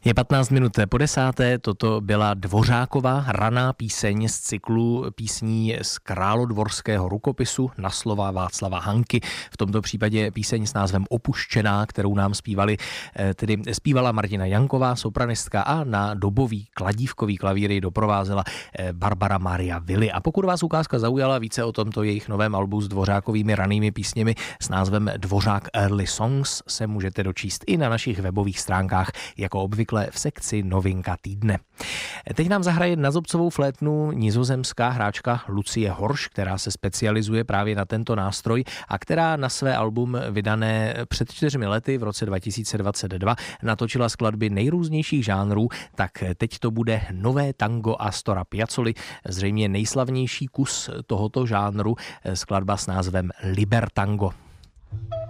Je 15 minut po 10. Toto byla Dvořákova raná píseň z cyklu písní z Královédvorského rukopisu na slova Václava Hanky. V tomto případě píseň s názvem Opuštěná, kterou nám zpívala Martina Janková, sopranistka, a na dobový kladívkový klavír ji doprovázela Barbara Maria Willi. A pokud vás ukázka zaujala, více o tomto jejich novém albu s Dvořákovými ranými písněmi s názvem Dvořák Early Songs se můžete dočíst i na našich webových stránkách, jako obvykle v sekci Novinka týdne. Teď nám zahraje na zobcovou flétnu nizozemská hráčka Lucie Horš, která se specializuje právě na tento nástroj a která na své album vydané před 4 lety v roce 2022 natočila skladby nejrůznějších žánrů. Tak teď to bude nové tango Astora Piazzoli, zřejmě nejslavnější kus tohoto žánru, skladba s názvem Libertango.